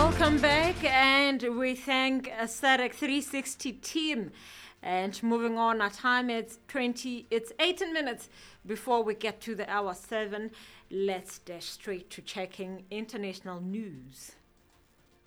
Welcome back, and we thank Static 360 team. And moving on, our time it's 18 minutes before we get to the hour 7. Let's dash straight to checking international news.